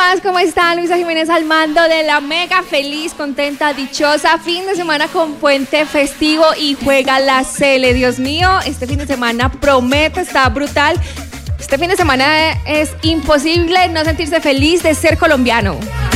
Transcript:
más? ¿Cómo está? Luisa Jiménez al mando de la Mega. Feliz, contenta, dichosa. Fin de semana con puente festivo y juega la Sele. Dios mío, este fin de semana promete, está brutal. Este fin de semana es imposible no sentirse feliz de ser colombiano.